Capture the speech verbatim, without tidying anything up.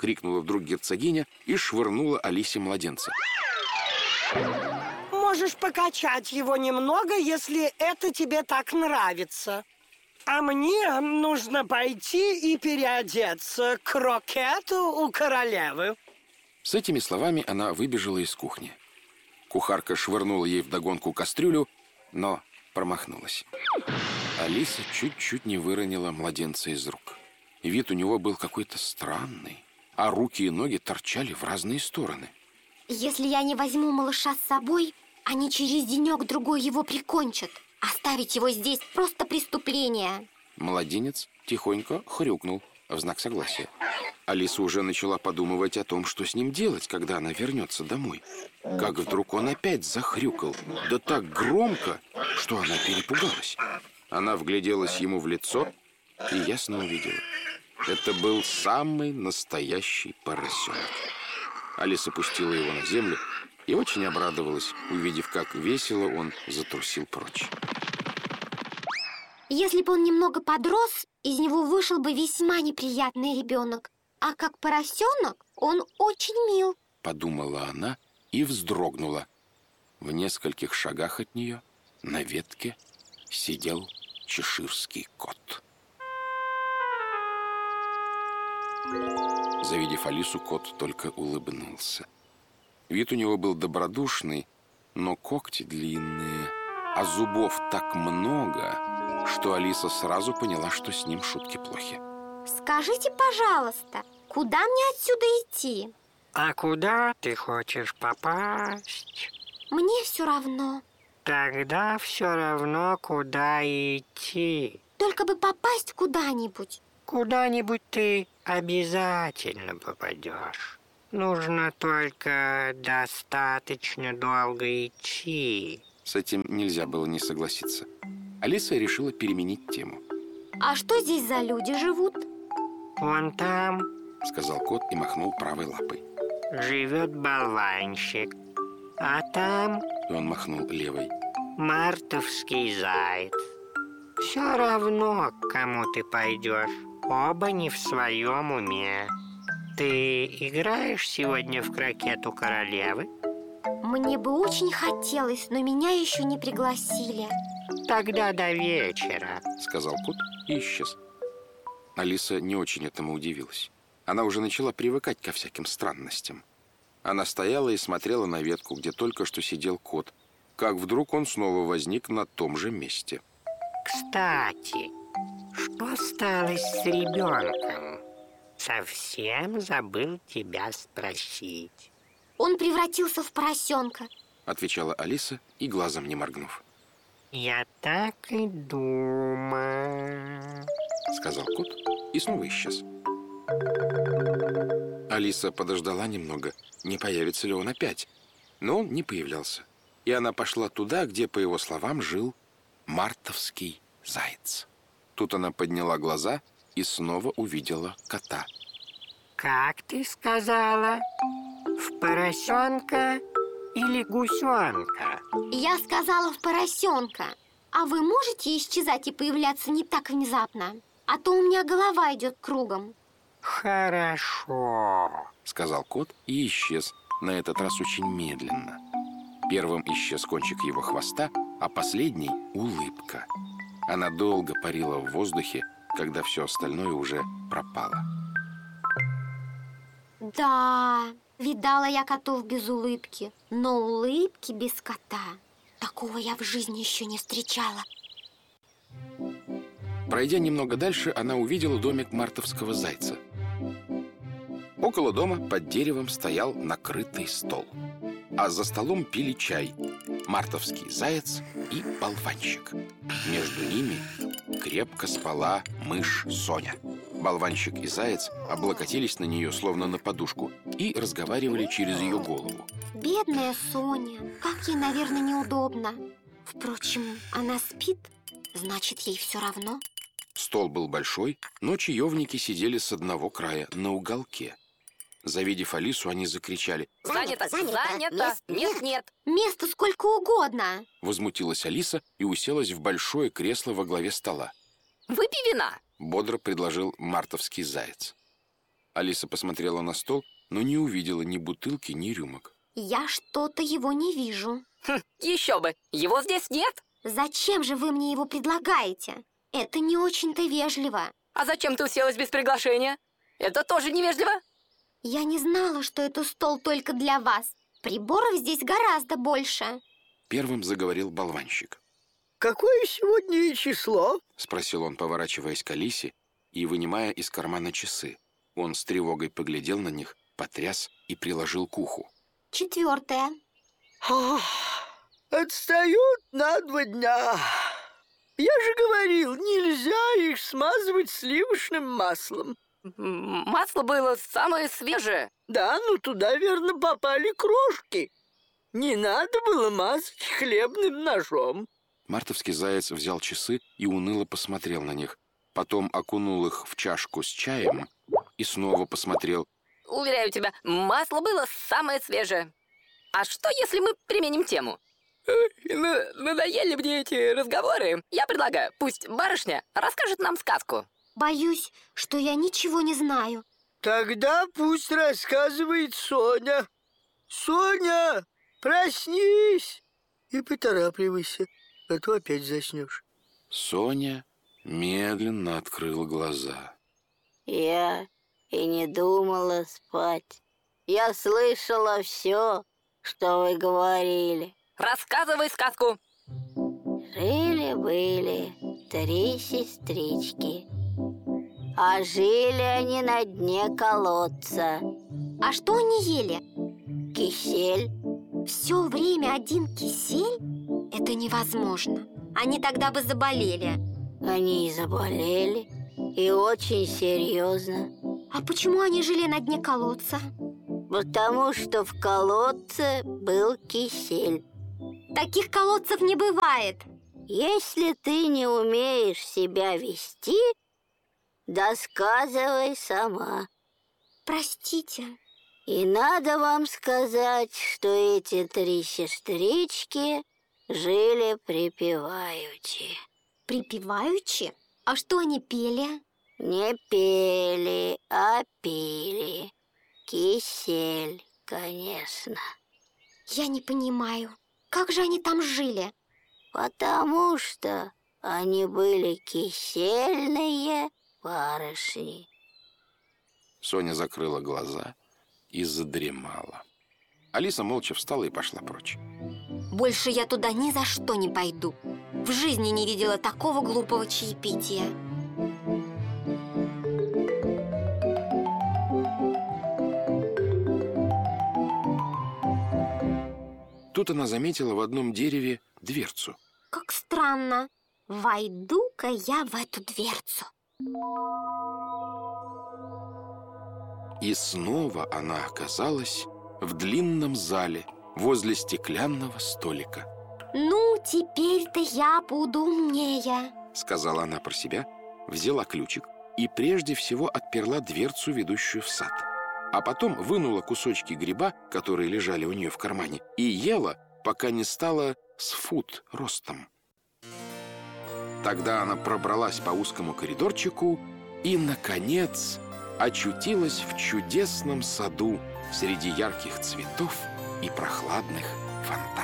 крикнула вдруг герцогиня и швырнула Алисе младенца. Можешь покачать его немного, если это тебе так нравится. А мне нужно пойти и переодеться к крокету у королевы. С этими словами она выбежала из кухни. Кухарка швырнула ей вдогонку кастрюлю, но промахнулась. Алиса чуть-чуть не выронила младенца из рук. Вид у него был какой-то странный, а руки и ноги торчали в разные стороны. Если я не возьму малыша с собой, они через денек-другой его прикончат. Оставить его здесь просто преступление. Младенец тихонько хрюкнул в знак согласия. Алиса уже начала подумывать о том, что с ним делать, когда она вернется домой. Как вдруг он опять захрюкал, да так громко, что она перепугалась. Она вгляделась ему в лицо и ясно увидела. Это был самый настоящий поросенок. Алиса пустила его на землю и очень обрадовалась, увидев, как весело он затрусил прочь. Если бы он немного подрос, из него вышел бы весьма неприятный ребенок. А как поросенок, он очень мил, подумала она и вздрогнула. В нескольких шагах от нее на ветке сидел чеширский кот. Завидев Алису, кот только улыбнулся. Вид у него был добродушный, но когти длинные, а зубов так много, что Алиса сразу поняла, что с ним шутки плохи. Скажите, пожалуйста, куда мне отсюда идти? А куда ты хочешь попасть? Мне все равно. Тогда все равно, куда идти. Только бы попасть куда-нибудь. Куда-нибудь ты обязательно попадешь. Нужно только достаточно долго идти. С этим нельзя было не согласиться. Алиса решила переменить тему. А что здесь за люди живут? Вон там, сказал кот и махнул правой лапой. Живет болванщик. А там, и он махнул левой, мартовский заяц. Все равно, к кому ты пойдешь. Оба не в своем уме. Ты играешь сегодня в крокет у королевы? Мне бы очень хотелось, но меня еще не пригласили. Тогда до вечера, сказал кот и исчез. Алиса не очень этому удивилась. Она уже начала привыкать ко всяким странностям. Она стояла и смотрела на ветку, где только что сидел кот, как вдруг он снова возник на том же месте. Кстати, что стало с ребенком? Совсем забыл тебя спросить. Он превратился в поросенка, отвечала Алиса и глазом не моргнув. Я так и думаю, сказал кот и снова исчез. Алиса подождала немного, не появится ли он опять, но он не появлялся. И она пошла туда, где, по его словам, жил мартовский заяц. Тут она подняла глаза и снова увидела кота. Как ты сказала? В поросенка или гусенка? Я сказала в поросенка. А вы можете исчезать и появляться не так внезапно? А то у меня голова идет кругом. Хорошо, сказал кот и исчез, на этот раз очень медленно. Первым исчез кончик его хвоста, а последний — улыбка. Она долго парила в воздухе, когда все остальное уже пропало. Да, видала я котов без улыбки, но улыбки без кота. Такого я в жизни еще не встречала. Пройдя немного дальше, она увидела домик мартовского зайца. Около дома под деревом стоял накрытый стол, а за столом пили чай мартовский заяц и болванщик. Между ними крепко спала мышь Соня. Болванщик и заяц облокотились на нее, словно на подушку, и разговаривали через ее голову. Бедная Соня, как ей, наверное, неудобно. Впрочем, она спит, значит, ей все равно. Стол был большой, но чаевники сидели с одного края, на уголке. Завидев Алису, они закричали: «Занято! Занято! Занято! Нет, нет!» «Места сколько угодно!» Возмутилась Алиса и уселась в большое кресло во главе стола. «Выпей вина!» Бодро предложил мартовский заяц. Алиса посмотрела на стол, но не увидела ни бутылки, ни рюмок. Я что-то его не вижу. Хм, еще бы, его здесь нет. Зачем же вы мне его предлагаете? Это не очень-то вежливо. А зачем ты уселась без приглашения? Это тоже невежливо. Я не знала, что это стол только для вас. Приборов здесь гораздо больше. Первым заговорил болванщик. Какое сегодня число? Спросил он, поворачиваясь к Алисе и вынимая из кармана часы. Он с тревогой поглядел на них, потряс и приложил к уху. Четвертое. Ах, отстают на два дня. Я же говорил, нельзя их смазывать сливочным маслом. М, Масло было самое свежее. Да, но туда, верно, попали крошки. Не надо было мазать хлебным ножом. Мартовский заяц взял часы и уныло посмотрел на них. Потом окунул их в чашку с чаем и снова посмотрел. Уверяю тебя, масло было самое свежее. А что, если мы применим тему? На- Надоели мне эти разговоры. Я предлагаю, пусть барышня расскажет нам сказку. Боюсь, что я ничего не знаю. Тогда пусть рассказывает Соня. Соня, проснись и поторапливайся, а то опять заснешь. Соня медленно открыла глаза. Я и не думала спать. Я слышала все, что вы говорили. Рассказывай сказку. Жили-были три сестрички, а жили они на дне колодца. А что они ели? Кисель. Все время один кисель? Это невозможно. Они тогда бы заболели. Они и заболели, и очень серьезно. А почему они жили на дне колодца? Потому что в колодце был кисель. Таких колодцев не бывает. Если ты не умеешь себя вести, досказывай сама. Простите. И надо вам сказать, что эти три сестрички жили припеваючи. Припеваючи? А что они пели? Не пели, а пили. Кисель, конечно. Я не понимаю. Как же они там жили? Потому что они были кисельные барышни. Соня закрыла глаза и задремала. Алиса молча встала и пошла прочь. Больше я туда ни за что не пойду. В жизни не видела такого глупого чаепития. Тут она заметила в одном дереве дверцу. Как странно. Войду-ка я в эту дверцу. И снова она оказалась в длинном зале возле стеклянного столика. Ну, теперь-то я буду умнее. Сказала она про себя, взяла ключик и прежде всего отперла дверцу, ведущую в сад. А потом вынула кусочки гриба, которые лежали у нее в кармане, и ела, пока не стала с фут ростом. Тогда она пробралась по узкому коридорчику и, наконец, очутилась в чудесном саду среди ярких цветов и прохладных фонтанов.